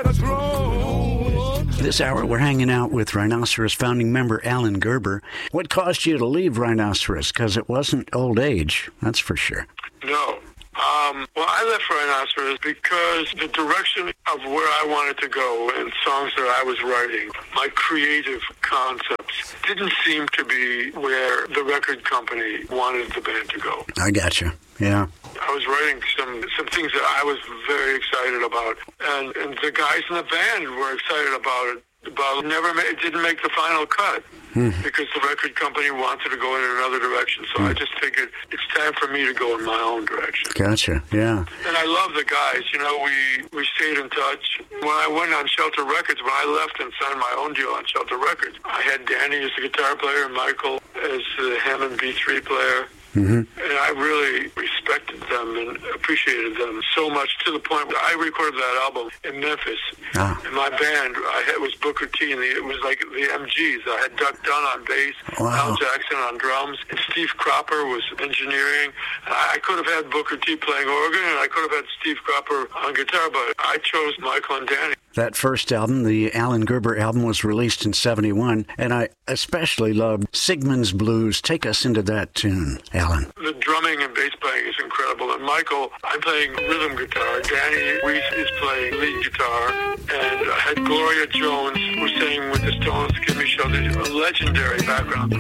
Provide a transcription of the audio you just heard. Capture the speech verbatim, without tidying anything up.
better grow. This hour, we're hanging out with Rhinoceros founding member Alan Gerber. What caused you to leave Rhinoceros? Because it wasn't old age, that's for sure. No. Um, well, I left Rhinoceros because the direction of where I wanted to go and songs that I was writing, my creative concepts, didn't seem to be where the record company wanted the band to go. I gotcha. Yeah. I was writing some some things that I was very excited about, and, and the guys in the band were excited about it. But never made, it didn't make the final cut hmm. because the record company wanted to go in another direction. So hmm. I just figured it's time for me to go in my own direction. Gotcha, yeah. And I love the guys. You know, we, we stayed in touch. When I went on Shelter Records, when I left and signed my own deal on Shelter Records, I had Danny as the guitar player and Michael as the Hammond B three player. Mm-hmm. And I really respected them and appreciated them so much to the point where I recorded that album in Memphis. Ah. And my band, I had, was Booker T, and the, it was like the M Gs. I had Duck Dunn on bass, wow. Al Jackson on drums, and Steve Cropper was engineering. I could have had Booker T playing organ, and I could have had Steve Cropper on guitar, but I chose Michael and Danny. That first album, the Alan Gerber album, was released in seventy-one, and I especially loved Sigmund's Blues. Take us into that tune, Alan. The drumming and bass playing is incredible. And Michael, I'm playing rhythm guitar. Danny Weiss is playing lead guitar. And I had Gloria Jones, who sang with the Stones, Give Me Shelter, a legendary background.